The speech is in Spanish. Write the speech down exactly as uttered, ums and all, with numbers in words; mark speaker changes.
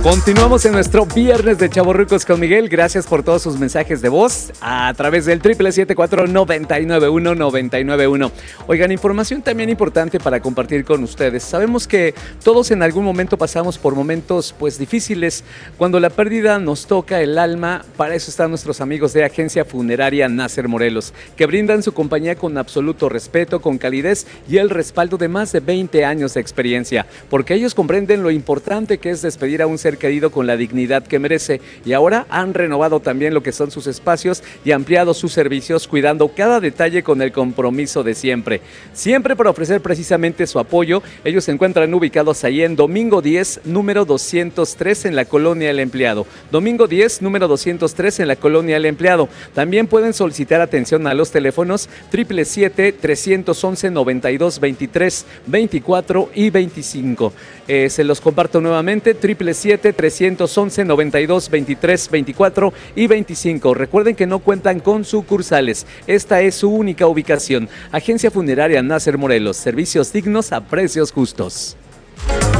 Speaker 1: Continuamos en nuestro viernes de Chavorrucos con Miguel. Gracias por todos sus mensajes de voz a través del triple siete cuatro nueve nueve uno nueve nueve uno. Oigan, información también importante para compartir con ustedes. Sabemos que todos en algún momento pasamos por momentos pues difíciles. Cuando la pérdida nos toca el alma, para eso están nuestros amigos de Agencia Funeraria Nasser Morelos, que brindan su compañía con absoluto respeto, con calidez y el respaldo de más de veinte años de experiencia, porque ellos comprenden lo importante que es despedir a un ser querido con la dignidad que merece, y ahora han renovado también lo que son sus espacios y ampliado sus servicios, cuidando cada detalle con el compromiso de siempre. Siempre para ofrecer precisamente su apoyo. Ellos se encuentran ubicados ahí en Domingo diez, número doscientos tres en la Colonia El Empleado. Domingo diez, número doscientos tres en la Colonia El Empleado. También pueden solicitar atención a los teléfonos siete siete siete, tres uno uno, nueve dos dos tres, veinticuatro y veinticinco. Eh, se los comparto nuevamente, siete siete siete, tres uno uno, nueve dos dos tres, veinticuatro y veinticinco. Recuerden que no cuentan con sucursales. Esta es su única ubicación. Agencia Funeraria Nasser Morelos. Servicios dignos a precios justos.